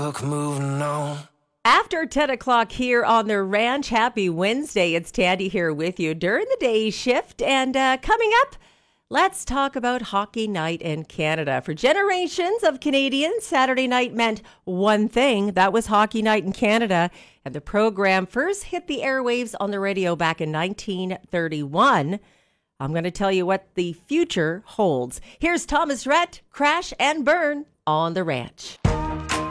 Look, moving on. After 10 o'clock here on the ranch, happy Wednesday. It's Tandy here with you during the day shift. And coming up, let's talk about hockey night in Canada. For generations of Canadians, Saturday night meant one thing. That was hockey night in Canada. And the program first hit the airwaves on the radio back in 1931. I'm going to tell you what the future holds. Here's Thomas Rhett, Crash and Burn on the ranch.